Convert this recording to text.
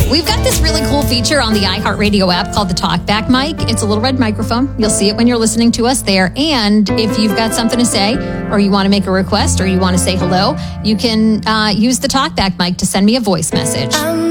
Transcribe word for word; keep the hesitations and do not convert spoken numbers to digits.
We've got this really cool feature on the iHeartRadio app called the TalkBack mic. It's a little red microphone. You'll see it when you're listening to us there. And if you've got something to say, or you want to make a request, or you want to say hello, you can uh, use the TalkBack mic to send me a voice message.